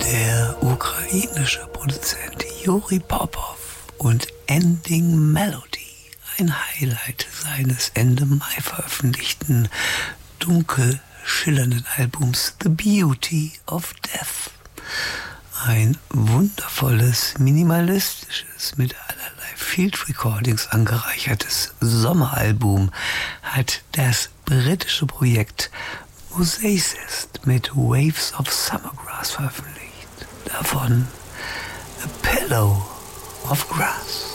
Der ukrainische Produzent Yuri Popov und Ending Melody, ein Highlight seines Ende Mai veröffentlichten, dunkel schillernden Albums The Beauty of Death. Ein wundervolles, minimalistisches, mit allerlei Field Recordings angereichertes Sommeralbum hat das britische Projekt Mosaicist mit Waves of Summergrass veröffentlicht. Davon A Pillow of Grass.